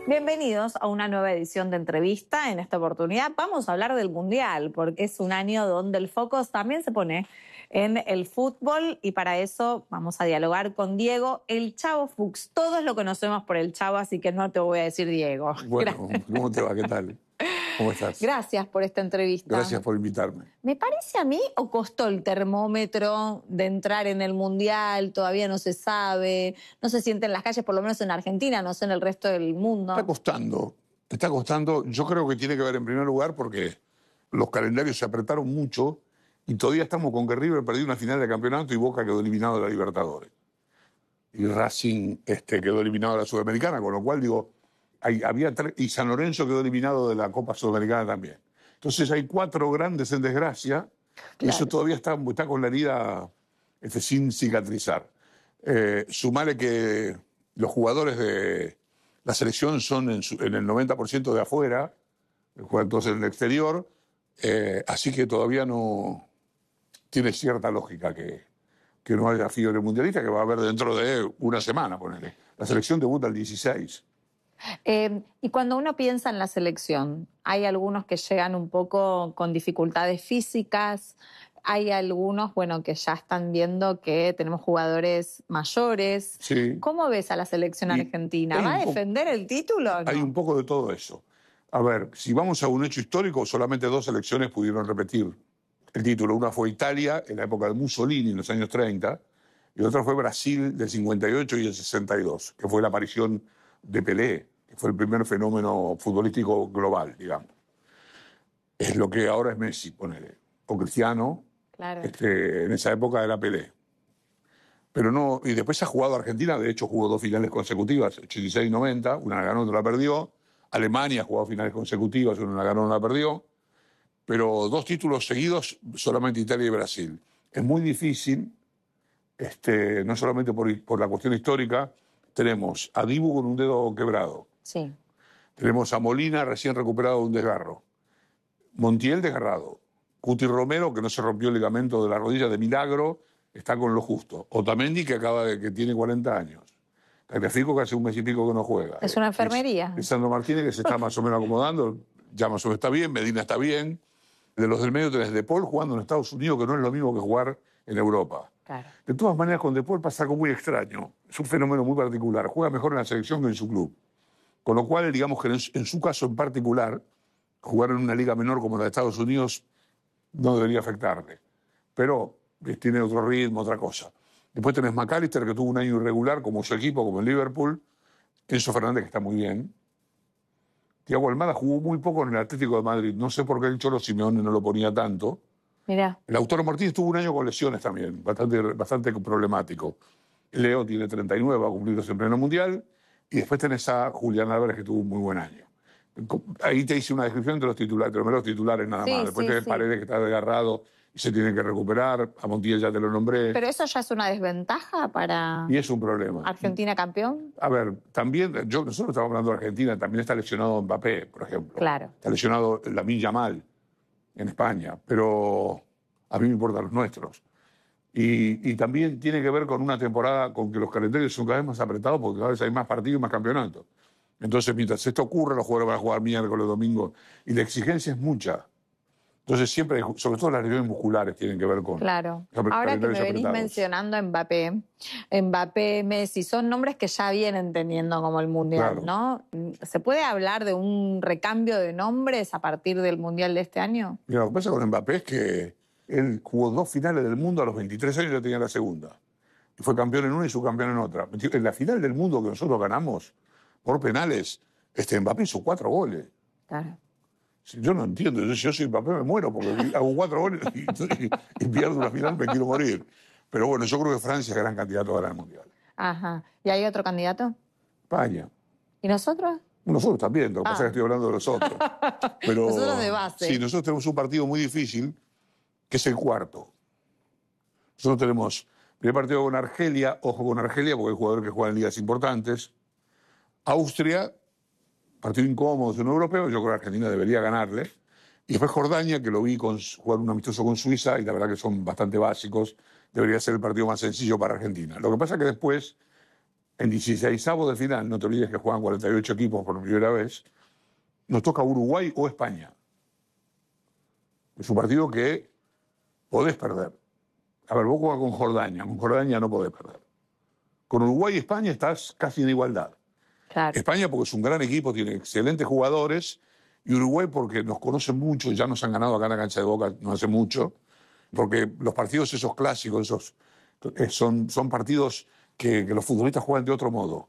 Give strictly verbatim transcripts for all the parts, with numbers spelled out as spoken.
Bienvenidos a una nueva edición de Entrevista. En esta oportunidad vamos a hablar del Mundial, porque es un año donde el foco también se pone en el fútbol y para eso vamos a dialogar con Diego, el Chavo Fuchs. Todos lo conocemos por el Chavo, así que no te voy a decir Diego. Bueno, ¿cómo te va? ¿Qué tal? ¿Cómo estás? Gracias por esta entrevista. Gracias por invitarme. ¿Me parece a mí o costó el termómetro de entrar en el Mundial? Todavía no se sabe, no se siente en las calles, por lo menos en Argentina, no sé en el resto del mundo. Está costando, está costando. Yo creo que tiene que ver en primer lugar porque los calendarios se apretaron mucho y todavía estamos con que River perdió una final de campeonato y Boca quedó eliminado de la Libertadores. Y Racing este, quedó eliminado de la Sudamericana, con lo cual digo, hay, había tres, y San Lorenzo quedó eliminado de la Copa Sudamericana también. Entonces hay cuatro grandes en desgracia, claro. Y eso todavía está, está con la herida este, sin cicatrizar. Eh, sumale que los jugadores de la selección son en, su, en el noventa por ciento de afuera, juegan todos en el exterior, eh, así que todavía no tiene cierta lógica que, que no haya fiebre mundialista, que va a haber dentro de una semana, ponele. La selección debuta el dieciséis. Eh, y cuando uno piensa en la selección, hay algunos que llegan un poco con dificultades físicas, hay algunos, bueno, que ya están viendo que tenemos jugadores mayores. Sí. ¿Cómo ves a la selección y argentina? ¿Va a defender el título o no? Hay un poco de todo eso. A ver, si vamos a un hecho histórico, solamente dos selecciones pudieron repetir el título. Una fue Italia, en la época de Mussolini, en los años treinta, y otra fue Brasil, del cincuenta y ocho y el sesenta y dos, que fue la aparición de Pelé, que fue el primer fenómeno futbolístico global, digamos. Es lo que ahora es Messi, ponele, o Cristiano. Claro. Este, en esa época era Pelé. Pero no, y después ha jugado Argentina, de hecho jugó dos finales consecutivas, ochenta y seis noventa, una la ganó, otra la perdió. Alemania ha jugado finales consecutivas, una la ganó, una la perdió. Pero dos títulos seguidos, solamente Italia y Brasil. Es muy difícil, este, no solamente por, por la cuestión histórica, tenemos a Dibu con un dedo quebrado. Sí. Tenemos a Molina recién recuperado de un desgarro. Montiel desgarrado. Cuti Romero, que no se rompió el ligamento de la rodilla de milagro, está con lo justo. Otamendi, que acaba de que tiene cuarenta años. Tagliafico, que hace un mes y pico que no juega. Es una enfermería. Es, Sandro Martínez, que se está más o menos acomodando, ya más o menos está bien, Medina está bien. De los del medio tenés De Paul jugando en Estados Unidos, que no es lo mismo que jugar en Europa. Claro. De todas maneras, con De Paul pasa algo muy extraño. Es un fenómeno muy particular. Juega mejor en la selección que en su club. Con lo cual, digamos que en, en su caso en particular, jugar en una liga menor como la de Estados Unidos no debería afectarle. Pero tiene otro ritmo, otra cosa. Después tenés McAllister, que tuvo un año irregular como su equipo, como en Liverpool. Enzo Fernández, que está muy bien. Thiago Almada jugó muy poco en el Atlético de Madrid. No sé por qué el Cholo Simeone no lo ponía tanto. Mirá. El Lautaro Martínez tuvo un año con lesiones también, bastante, bastante problemático. Leo tiene treinta y nueve, va a cumplirlos en pleno mundial. Y después tenés a Julián Álvarez, que tuvo un muy buen año. Ahí te hice una descripción de los titulares, de los meros titulares nada sí, más. Después sí, tenés sí. Paredes, que está desgarrado y se tiene que recuperar. A Montiel ya te lo nombré. Pero eso ya es una desventaja para... Y es un problema. ¿Argentina campeón? A ver, también, yo, nosotros estamos hablando de Argentina, también está lesionado Mbappé, por ejemplo. Claro. Está lesionado Lamine Yamal en España, pero a mí me importan los nuestros. Y, y también tiene que ver con una temporada con que los calendarios son cada vez más apretados porque cada vez hay más partidos y más campeonatos. Entonces, mientras esto ocurre, los jugadores van a jugar miércoles, domingo, y la exigencia es mucha. Entonces, siempre, sobre todo las lesiones musculares, tienen que ver con... Claro. Ahora que me venís apretados. mencionando a Mbappé, Mbappé, Messi, son nombres que ya vienen teniendo como el Mundial, claro. ¿no? ¿Se puede hablar de un recambio de nombres a partir del Mundial de este año? Mira, lo que pasa con Mbappé es que él jugó dos finales del mundo a los veintitrés años y ya tenía la segunda. Y fue campeón en una y subcampeón en otra. En la final del mundo que nosotros ganamos por penales, este Mbappé hizo cuatro goles. Claro. Yo no entiendo. Yo, si yo soy Mbappé me muero porque hago cuatro goles y, y, y pierdo una final, me quiero morir. Pero bueno, yo creo que Francia es gran candidato a ganar el Mundial. Ajá. ¿Y hay otro candidato? España. ¿Y nosotros? Nosotros también, lo que ah. pasa es que estoy hablando de los otros. Pero, nosotros de base. Sí, nosotros tenemos un partido muy difícil, que es el cuarto. Nosotros tenemos primer partido con Argelia, ojo con Argelia, porque hay jugadores que juegan en ligas importantes. Austria, partido incómodo, es un europeo, yo creo que Argentina debería ganarle. Y después Jordania, que lo vi con, jugar un amistoso con Suiza, y la verdad que son bastante básicos, debería ser el partido más sencillo para Argentina. Lo que pasa es que después en dieciseisavos de final, no te olvides que juegan cuarenta y ocho equipos por primera vez, nos toca Uruguay o España. Es un partido que podés perder. A ver, vos jugás con Jordania, con Jordania no podés perder. Con Uruguay y España estás casi en igualdad. Claro. España porque es un gran equipo, tiene excelentes jugadores, y Uruguay porque nos conocen mucho, ya nos han ganado acá en la cancha de Boca no hace mucho, porque los partidos esos clásicos, esos eh, son, son partidos que, que los futbolistas juegan de otro modo.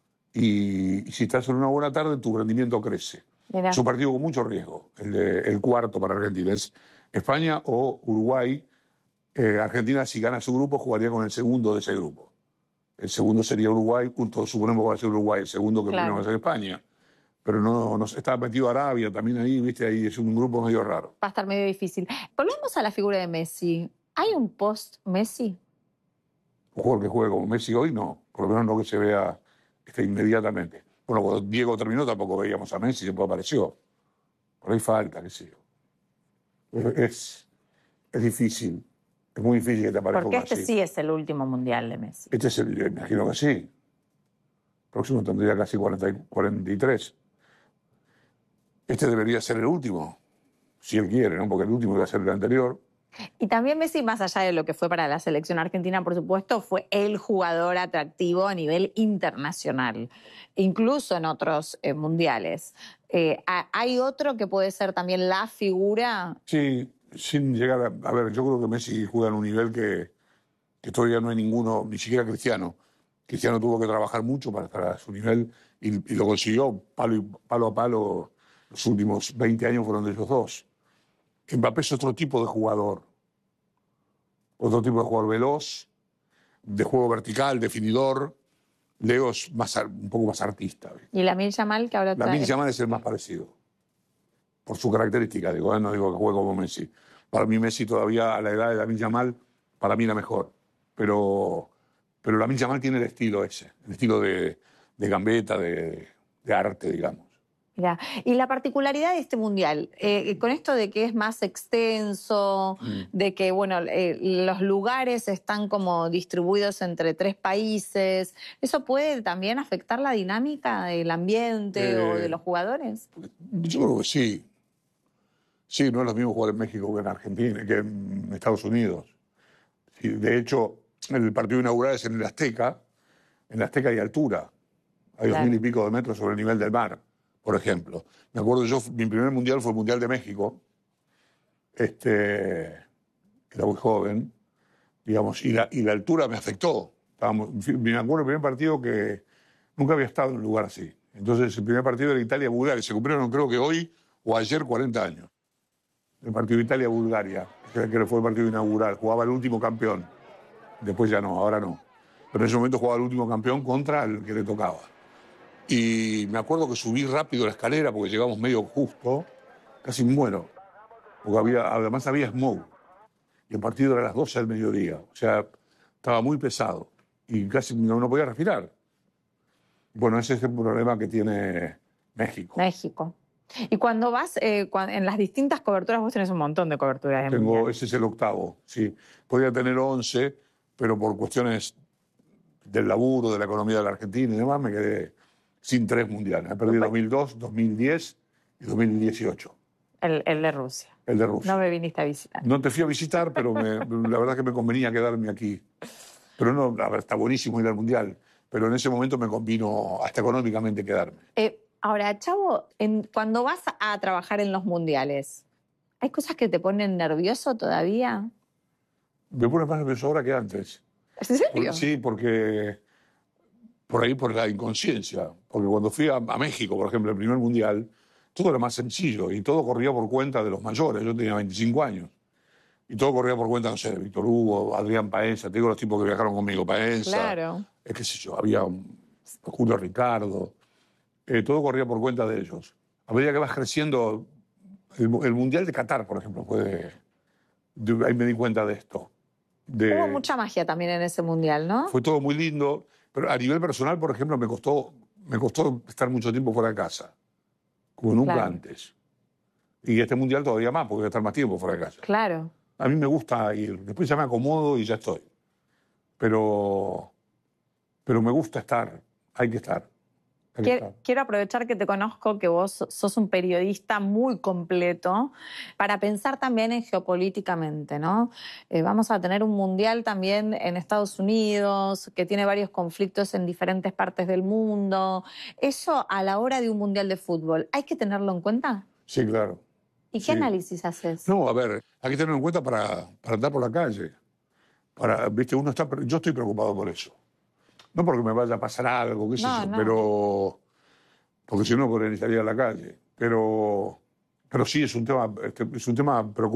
Y, y si estás en una buena tarde, tu rendimiento crece. Mirá. Es un partido con mucho riesgo, el, de, el cuarto para Argentina. Es España o Uruguay. Eh, Argentina, si gana su grupo, jugaría con el segundo de ese grupo. El segundo sería Uruguay, todos suponemos que va a ser Uruguay, el segundo que Claro. primero va a ser España. Pero no, no está metido Arabia también ahí, viste, ahí es un grupo medio raro. Va a estar medio difícil. Volvemos a la figura de Messi. ¿Hay un post-Messi? Un jugador que juegue como Messi hoy, no. Por lo menos no que se vea este, inmediatamente. Bueno, cuando Diego terminó tampoco veíamos a Messi, después apareció. Por ahí falta, qué sé yo. Es, es difícil. Es muy difícil que te aparezca Porque uno este así. sí es el último mundial de Messi. Este es el, me imagino que sí. El próximo tendría casi cuarenta y, cuarenta y tres. Este debería ser el último, si él quiere, ¿no? Porque el último iba a ser el anterior. Y también Messi, más allá de lo que fue para la selección argentina, por supuesto, fue el jugador atractivo a nivel internacional, incluso en otros eh, mundiales. Eh, ¿Hay otro que puede ser también la figura? Sí, sin llegar a... A ver, yo creo que Messi juega en un nivel que, que todavía no hay ninguno, ni siquiera Cristiano. Cristiano tuvo que trabajar mucho para estar a su nivel y, y lo consiguió palo, y, palo a palo. Los últimos veinte años fueron de ellos dos. Mbappé es otro tipo de jugador. Otro tipo de jugador veloz, de juego vertical, definidor. Leo es más, un poco más artista. ¿Y Lamine Yamal, que ahora Lamine Yamal es el más parecido. Por su característica, digo, ¿eh? No digo que juegue como Messi. Para mí Messi todavía a la edad de Lamine Yamal, para mí era mejor. Pero, pero Lamine Yamal tiene el estilo ese, el estilo de, de gambeta, de, de arte, digamos. Mirá. Y la particularidad de este mundial, eh, con esto de que es más extenso, mm. de que bueno, eh, los lugares están como distribuidos entre tres países, ¿eso puede también afectar la dinámica del ambiente eh, o de los jugadores? Yo creo que sí. Sí, no es lo mismo jugar en México que en Argentina, que en Estados Unidos. Sí, de hecho, el partido inaugural es en el Azteca. En el Azteca hay altura. Hay dos claro. mil y pico de metros sobre el nivel del mar, por ejemplo. Me acuerdo yo, mi primer mundial fue el Mundial de México. Este, era muy joven, digamos, y la, y la altura me afectó. Estábamos, me acuerdo del primer partido que nunca había estado en un lugar así. Entonces, el primer partido era Italia-Bulgaria. Se cumplieron, creo que hoy o ayer, cuarenta años. El partido de Italia-Bulgaria, que fue el partido inaugural. Jugaba el último campeón. Después ya no, ahora no. Pero en ese momento jugaba el último campeón contra el que le tocaba. Y me acuerdo que subí rápido la escalera porque llegamos medio justo, casi muero. Porque había, además había smog. Y el partido era a las doce del mediodía. O sea, estaba muy pesado. Y casi no, no podía respirar. Bueno, ese es el problema que tiene México. México. Y cuando vas, eh, cuando, en las distintas coberturas, vos tenés un montón de coberturas. De Tengo, ese es el octavo, sí. Podría tener once, pero por cuestiones del laburo, de la economía de la Argentina y demás, me quedé sin tres mundiales. He perdido dos mil dos, dos mil diez y dos mil dieciocho. El, el de Rusia. El de Rusia. No me viniste a visitar. No te fui a visitar, pero me, la verdad que me convenía quedarme aquí. Pero no, a ver, está buenísimo ir al mundial, pero en ese momento me convino hasta económicamente quedarme. Eh, Ahora, Chavo, en, cuando vas a trabajar en los mundiales, ¿hay cosas que te ponen nervioso todavía? Me pone más nervioso ahora que antes. ¿En serio? Por, sí, porque por ahí por la inconsciencia. Porque cuando fui a, a México, por ejemplo, el primer mundial, todo era más sencillo y todo corría por cuenta de los mayores. Yo tenía veinticinco años. Y todo corría por cuenta, no sé, de Víctor Hugo, Adrián Paenza, te digo los tipos que viajaron conmigo, Paenza. Claro. Es qué sé yo, había un, Julio Ricardo. Eh, todo corría por cuenta de ellos. A medida que vas creciendo, el, el Mundial de Qatar, por ejemplo, fue de, de, ahí me di cuenta de esto. De, Hubo mucha magia también en ese Mundial, ¿no? Fue todo muy lindo, pero a nivel personal, por ejemplo, me costó, me costó estar mucho tiempo fuera de casa, como nunca claro. antes. Y este Mundial todavía más, porque voy a estar más tiempo fuera de casa. Claro. A mí me gusta ir, después ya me acomodo y ya estoy. Pero, pero me gusta estar. hay que estar. Hay que Quiero, estar. quiero aprovechar que te conozco, que vos sos un periodista muy completo, para pensar también en geopolíticamente, ¿no? Eh, vamos a tener un mundial también en Estados Unidos, que tiene varios conflictos en diferentes partes del mundo. Eso a la hora de un mundial de fútbol, ¿hay que tenerlo en cuenta? Sí, claro. ¿Y qué Sí. análisis haces? No, a ver, hay que tenerlo en cuenta para, para andar por la calle. Para, viste, uno está, yo estoy preocupado por eso. No porque me vaya a pasar algo, qué sé No, yo, no. pero porque si no podría salir a la calle. Pero, pero sí es un tema, este, es un tema preocupante.